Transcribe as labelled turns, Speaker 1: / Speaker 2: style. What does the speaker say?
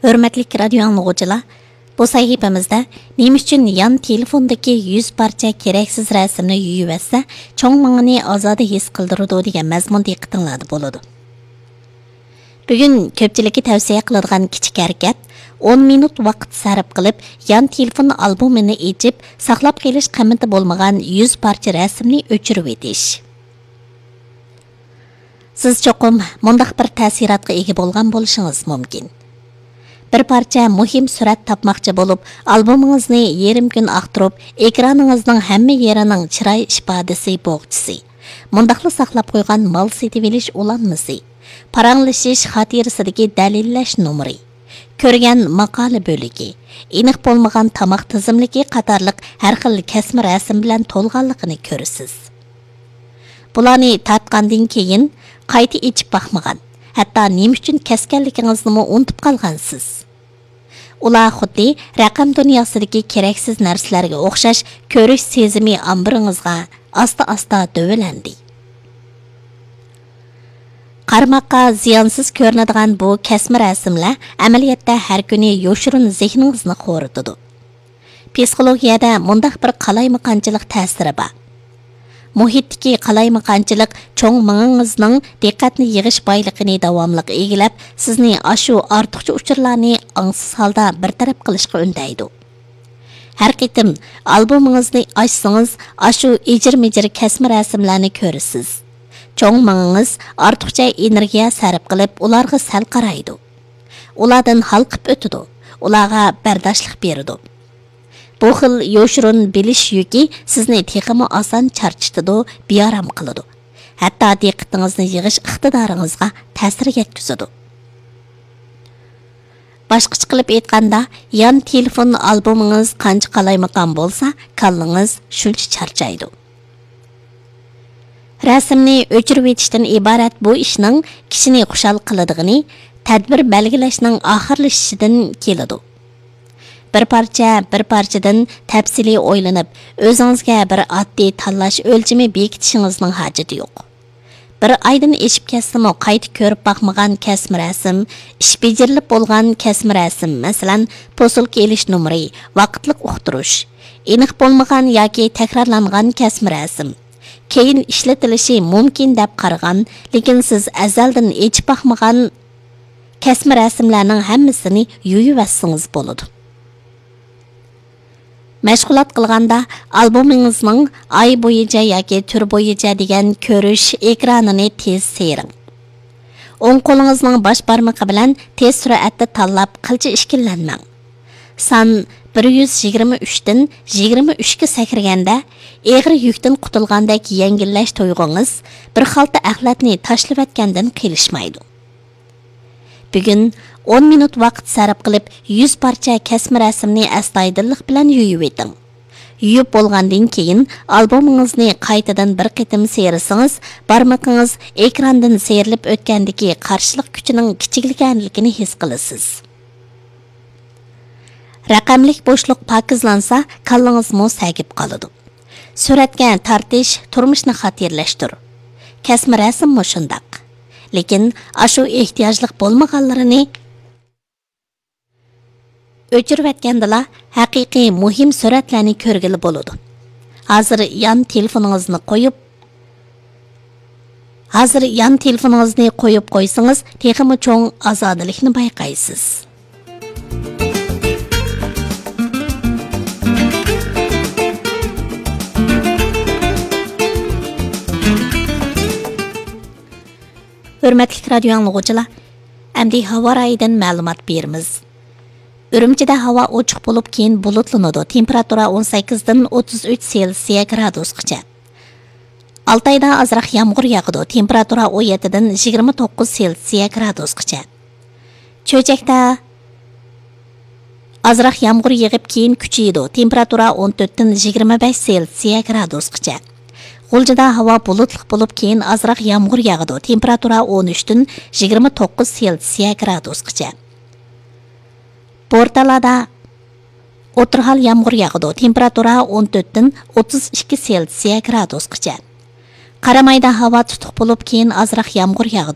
Speaker 1: Hörmətli radio anlıqçılar, bu sahifəmizdə nima üçün yan telefondakı 100 parça keraksiz rəsmni yuyuversə, çoğ mağını azoda his qıldırıdı degan məzmun diqqətinizdə boladı. Bugün köpçülükə tavsiya qiladigan kichik harakat 10 minut vaqt sarf qilib, yan telefon albomini echib, saqlab qelish qiymati bo'lmagan 100 parcha rəsmni o'chirib etish. Siz cho'qim mundaq bir ta'sirotga ega bo'lgan bo'lishingiz mumkin. Bir parça muhim surat tapmoqchi bo'lib, albomingizni yarim kun aqtirib, ekraningizning hamma yerining chiroy ifodasi bo'g'chisi. Mundaqla saqlab qo'ygan mol setib olish ulanmasi. Paranglashish xotirasidagi dalillash numeri. Ko'rgan maqola bo'ligi, aniq bo'lmagan tamoq tizimligi qatorliq har xil kasma rasm bilan to'lganligini ko'rasiz. Bularni tatgandan keyin qayta ichib baxmagan, hatto nima uchun kaskanligingizni unutib qolgansiz. Ular xuddi raqam dunyosidagi keraksiz narsalarga o'xshash ko'rish sezimi ambiringizga asta-asta dövelandi. Qarmoqqa ziyonsiz ko'rinadigan bu kasma rasmlar amaliyotda har kuni yoshirun zehningizni qo'ritadi. Psixologiyada mundaq bir qalaymaqanchilik ta'siri bor. Muhitdagi qalaymaqanchilik cho'ng mingingizning diqqatni yig'ish boyligini davomli egilab, sizni ashu ortiqcha uchurlarni angsiz holda bartaraf qilishga undaydi. Har qitim albomingizni ochsangiz, ashu ijir-mijir kasma rasmlarni ko'rasiz. Cho'ng mingingiz ortiqcha energiya sarf qilib, ularga sal qaraydi. Ulardan halqib o'tadi, ularga bardoshlik beradi. Bu xil yoshirun bilish yuki sizni texmi oson charchitadi, bearam qiladi. Hatto diqqatingizni yig'ish iqtidoringizga ta'sir yetkazadi. Boshqacha qilib aytganda, yan telefon albomingiz qancha qalaymaqan bo'lsa, kallingiz shuncha charchaydi. Rasmni o'chirib etishdan iborat bu ishning kishini xushal qiladigini tadbir belgilashning oxirlashishidan keladi. Bir parchadan tafsili o'ylanib, o'zingizga bir oddiy tanlash o'lchami bekitishingizning hojati yo'q. Bir oydan eshib ketsimi qayta ko'rib baxmagan kasma rasm, ish bejirilib bo'lgan kasma rasm, masalan, posilka elish numeri, vaqtliq uqtirish, aniq bo'lmagan yoki takrorlangan kasma rasm, keyin ishlatilishi mumkin deb qaragan, lekin siz azaldan echib baxmagan kasma rasmlarning hammasini yuyuversangiz bo'ladi. Məşğulat qılğanda albomingizning ay bo'yicha yoki tur bo'yicha degan ko'rish ekranini tez seyring. O'ng qo'lingizning bosh barmoqi bilan tez sur'atda tanlab qilcha ishkillanmang. Son 123 dan 23 ga sakraganda egri yukdan qutulgandek yangillash to'yg'ingiz bir xalta axlatni tashlab atgandan qilishmaydi. Bugun 10 minut vaqt sarf qilib 100 parcha kasma rasmni astoydillik bilan yuyib eting. Yuyib bo'lgandan keyin albomingizni qaytadan bir qitim seyrasangiz, barmoqingiz ekrandan seyrilib o'tgandagi qarshilik kuchining kichikliganligini his qilasiz. Raqamlik bo'shliq pokizlansa, kallangiz sagib qoladi. Suratga tortish turmushni xatirlashtir. Kasma rasm shundaq. Lekin ashu ehtiyojlik bo'lmaganlarini o'chirib atgandala haqiqiy muhim suratlarni ko'rgili bo'ladi. Hozir yan telefoningizni qo'yib qo'ysangiz, texmi cho'ng ozodalikni bayqaysiz. Hörmətli radio anlıqçılar, əmdi hava rayidan məlumat berimiz. Ürümçide hava ochiq bo'lib keyin bulutlanadi. Temperatura 18 dan 33 Selsiya gradusgacha. Altayda azroq yomg'ir yog'adi. Temperatura 17 dan 29 Selsiya gradusgacha. Cho'chakda azroq yomg'ir yig'ib keyin kuchaydi. Temperatura 14 dan 25 Selsiya gradusgacha. G'uljida havo bulutliq bo'lib keyin azroq yomg'ir yog'adi. Temperatura 13 dan 29 Selsiya gradusgacha. Portalada o'tirhal yomg'ir yog'adi. Temperatura 14 dan 32 Selsiya gradusgacha. Qaramayda havo tutuq bo'lib keyin azroq yomg'ir yog'adi.